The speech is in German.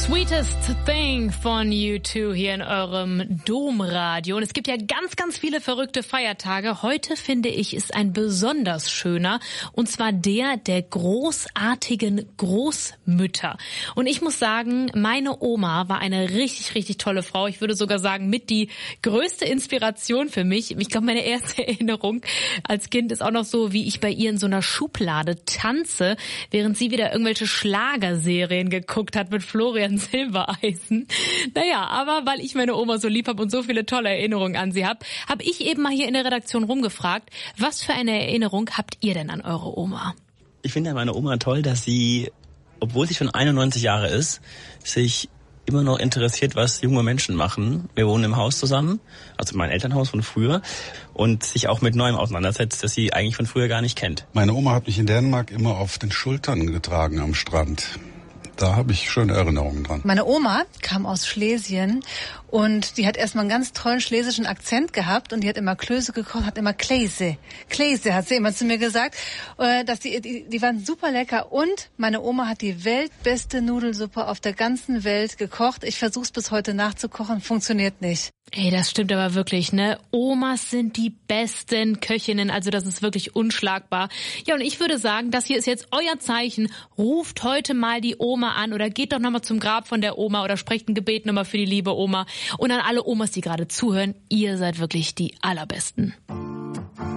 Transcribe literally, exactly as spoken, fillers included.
Sweetest Thing von U zwei hier in eurem Domradio. Und es gibt ja ganz, ganz viele verrückte Feiertage. Heute, finde ich, ist ein besonders schöner. Und zwar der der großartigen Großmütter. Und ich muss sagen, meine Oma war eine richtig, richtig tolle Frau. Ich würde sogar sagen, mit die größte Inspiration für mich. Ich glaube, meine erste Erinnerung als Kind ist auch noch so, wie ich bei ihr in so einer Schublade tanze, während sie wieder irgendwelche Schlagerserien geguckt hat mit Florian Silbereisen. Naja, aber weil ich meine Oma so lieb habe und so viele tolle Erinnerungen an sie habe, habe ich eben mal hier in der Redaktion rumgefragt, was für eine Erinnerung habt ihr denn an eure Oma? Ich finde ja meine Oma toll, dass sie, obwohl sie schon einundneunzig Jahre ist, sich immer noch interessiert, was junge Menschen machen. Wir wohnen im Haus zusammen, also mein Elternhaus von früher, und sich auch mit Neuem auseinandersetzt, das sie eigentlich von früher gar nicht kennt. Meine Oma hat mich in Dänemark immer auf den Schultern getragen am Strand. Da habe ich schöne Erinnerungen dran. Meine Oma kam aus Schlesien und die hat erstmal einen ganz tollen schlesischen Akzent gehabt und die hat immer Klöße gekocht, hat immer Kläse. Kläse hat sie immer zu mir gesagt. Dass die, die, die waren super lecker und meine Oma hat die weltbeste Nudelsuppe auf der ganzen Welt gekocht. Ich versuche es bis heute nachzukochen, funktioniert nicht. Ey, das stimmt aber wirklich, ne? Omas sind die besten Köchinnen, also das ist wirklich unschlagbar. Ja, und ich würde sagen, das hier ist jetzt euer Zeichen. Ruft heute mal die Oma an oder geht doch nochmal zum Grab von der Oma oder sprecht ein Gebet nochmal für die liebe Oma. Und an alle Omas, die gerade zuhören, ihr seid wirklich die Allerbesten.